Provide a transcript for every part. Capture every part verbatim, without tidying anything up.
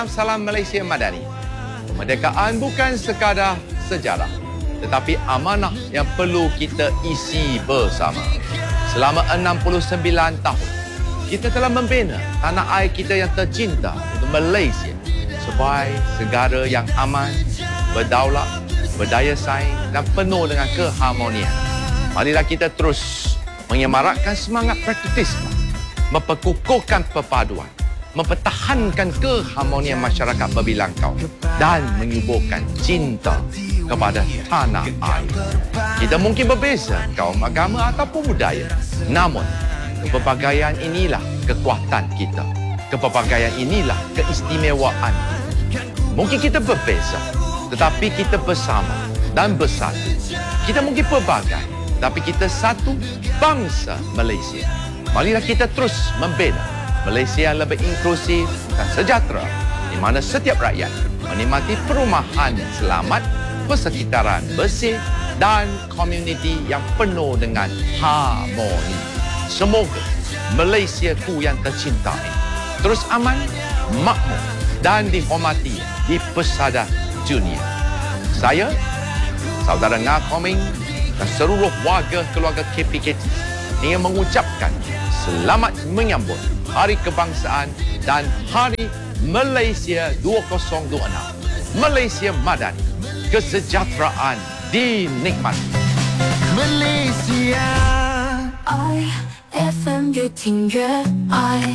Salam Malaysia Madani. Kemerdekaan bukan sekadar sejarah, tetapi amanah yang perlu kita isi bersama. Selama enam puluh sembilan tahun, kita telah membina tanah air kita yang tercinta, iaitu Malaysia, sebagai negara yang aman, berdaulat, berdaya saing dan penuh dengan keharmonian. Marilah kita terus menyemarakkan semangat patriotisme, memperkukuhkan perpaduan, mempertahankan keharmonian masyarakat berbilangkau dan menyuburkan cinta kepada tanah air. Kita mungkin berbeza kaum, agama ataupun budaya, namun kepelbagaian inilah kekuatan kita. Kepelbagaian inilah keistimewaan kita. Mungkin kita berbeza, tetapi kita bersama dan bersatu. Kita mungkin pelbagai, tapi kita satu bangsa Malaysia. Marilah kita terus membina Malaysia yang lebih inklusif dan sejahtera, di mana setiap rakyat menikmati perumahan selamat, persekitaran bersih dan komuniti yang penuh dengan harmoni. Semoga Malaysiaku yang tercinta ini terus aman, makmur dan dihormati di pesada dunia. Saya, saudara Nga Koming dan seluruh warga keluarga K P K T ingin mengucapkan selamat menyambut Hari Kebangsaan dan Hari Malaysia dua ribu dua puluh enam. Malaysia Madani, kesejahteraan dinikmati. Malaysia I F M 越听越爱。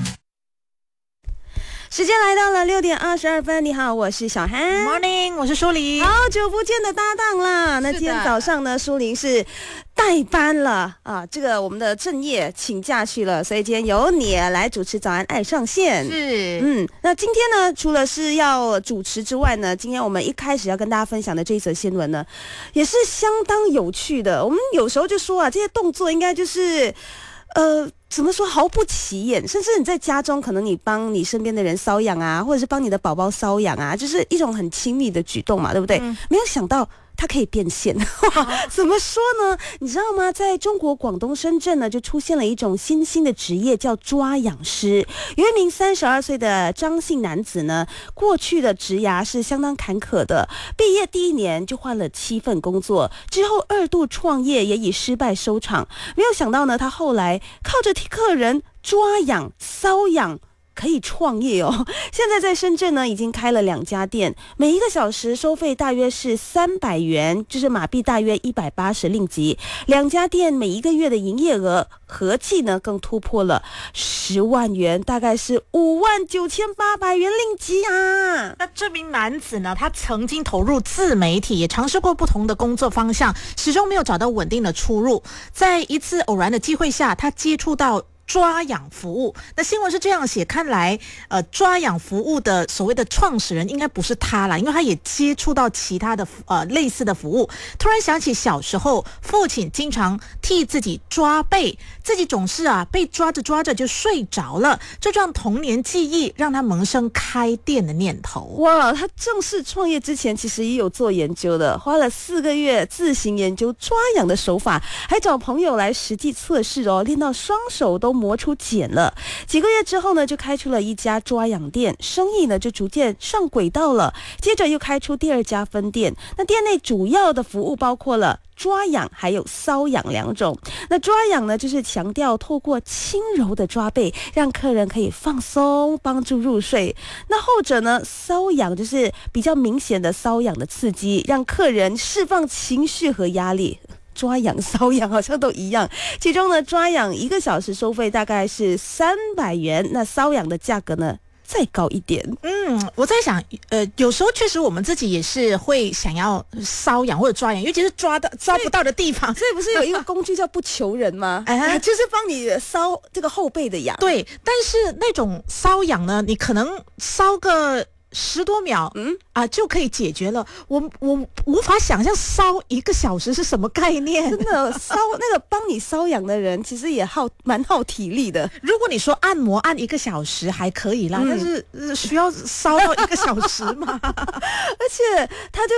时间来到了六点二十二分，你好，我是小涵。 Morning， 我是舒玲。 好久不见的搭档啦！那今天早上呢，舒玲是代班了啊，这个我们的正业请假去了，所以今天由你来主持早安爱上线。 是， 嗯，那今天呢，除了是要主持之外呢，今天我们一开始要跟大家分享的这一则新闻呢，也是相当有趣的。我们有时候就说啊，这些动作应该就是呃。怎么说毫不起眼，甚至你在家中可能你帮你身边的人搔痒啊，或者是帮你的宝宝搔痒啊，就是一种很亲密的举动嘛，对不对？嗯、没有想到它可以变现。怎么说呢？你知道吗？在中国广东深圳呢，就出现了一种新兴的职业，叫抓痒师。有一名三十二岁的张姓男子呢，过去的职涯是相当坎坷的，毕业第一年就换了七份工作，之后二度创业也以失败收场。没有想到呢，他后来靠着替客人抓痒、搔痒。可以创业哦！现在在深圳呢，已经开了两家店，每一个小时收费大约是三百元，就是马币大约一百八十令吉。两家店每一个月的营业额合计呢，更突破了十万元，大概是五万九千八百元令吉啊！ 那这名男子呢，他曾经投入自媒体，也尝试过不同的工作方向，始终没有找到稳定的出路。在一次偶然的机会下，他接触到抓痒服务。那新闻是这样写，看来呃抓痒服务的所谓的创始人应该不是他啦，因为他也接触到其他的呃类似的服务。突然想起小时候父亲经常替自己抓背，自己总是啊被抓着抓着就睡着了，这段童年记忆让他萌生开店的念头。 哇，他正式创业之前其实也有做研究的，花了四个月自行研究抓痒的手法，还找朋友来实际测试哦，练到双手都磨出茧了。几个月之后呢，就开出了一家抓痒店，生意呢就逐渐上轨道了。接着又开出第二家分店，那店内主要的服务包括了抓痒还有搔痒两种。那抓痒呢，就是强调透过轻柔的抓背，让客人可以放松，帮助入睡。那后者呢，搔痒就是比较明显的瘙痒的刺激，让客人释放情绪和压力。抓痒、搔痒好像都一样，其中呢，抓痒一个小时收费大概是三百元，那搔痒的价格呢再高一点。 嗯，我在想，呃，有时候确实我们自己也是会想要搔痒或者抓痒，尤其是抓到抓不到的地方。 所以不是有一个工具叫不求人吗？哎，就是帮你搔这个后背的痒。 对，但是那种搔痒呢，你可能搔个十多秒，嗯啊，就可以解决了。我我无法想象搔一个小时是什么概念。 真的搔那个帮你搔痒的人，其实也耗蛮耗体力的。 如果你说按摩按一个小时还可以啦，嗯、但是、呃、需要搔到一个小时嘛？ 而且他就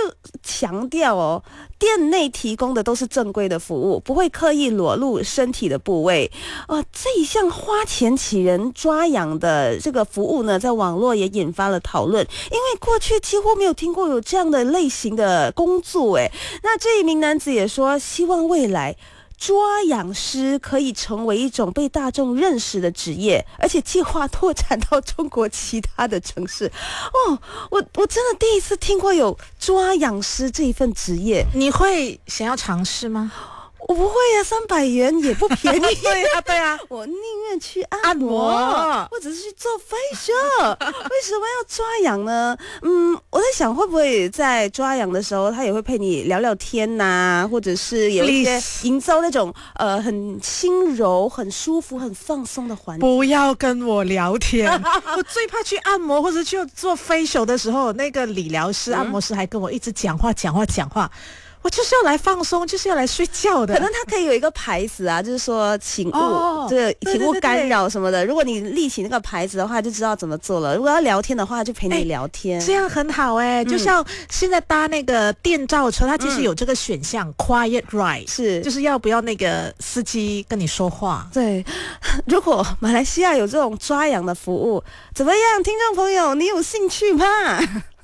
强调哦，店内提供的都是正规的服务，不会刻意裸露身体的部位。呃，这一项花钱请人抓痒的这个服务呢，在网络也引发了讨论，因为过去几乎没有听过有这样的类型的工作。诶，那这一名男子也说，希望未来抓痒师可以成为一种被大众认识的职业，而且计划拓展到中国其他的城市。哦，我我真的第一次听过有抓痒师这一份职业。 你会想要尝试吗？ 我不会呀、啊，三百元也不便宜。 对啊，对啊， 我宁愿去按按摩， 摩或者是去做 facial。为什么要抓痒呢？嗯，我在想会不会在抓痒的时候，他也会陪你聊聊天呐、啊，或者是有一些营造那种呃很轻柔、很舒服、很放松的环境。 不要跟我聊天，我最怕去按摩或者去做 facial 的时候，那个理疗师、按摩师还跟我一直讲话、讲话、讲话。我就是要来放松，就是要来睡觉的。 可能他可以有一个牌子啊，就是说请勿、 哦、 这个请勿干扰什么的。 对对对对， 如果你立起那个牌子的话，就知道怎么做了。如果要聊天的话，就陪你聊天。 这样很好哎、欸嗯，就像现在搭那个电召车，它其实有这个选项、嗯、，quiet ride， 是就是要不要那个司机跟你说话。 对，如果马来西亚有这种抓痒的服务，怎么样，听众朋友，你有兴趣吗？